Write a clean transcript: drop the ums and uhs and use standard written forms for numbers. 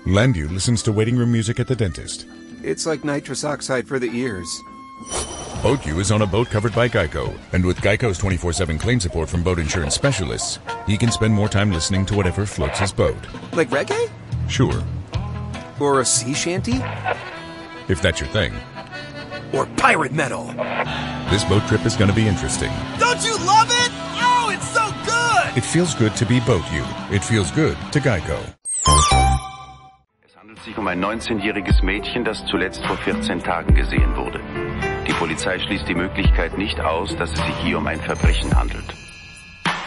Landu listens to waiting room music at the dentist. It's like nitrous oxide for the ears. BoatU is on a boat covered by Geico, and with Geico's 24/7 claim support from boat insurance specialists, he can spend more time listening to whatever floats his boat. Like reggae? Sure. Or a sea shanty? If that's your thing. Or pirate metal? This boat trip is going to be interesting. Don't you love it? Oh, it's so good! It feels good to be BoatU. It feels good to Geico. Es handelt sich ein 19-jähriges Mädchen, das zuletzt vor 14 Tagen gesehen wurde. Die Polizei schließt die Möglichkeit nicht aus, dass es sich hier ein Verbrechen handelt.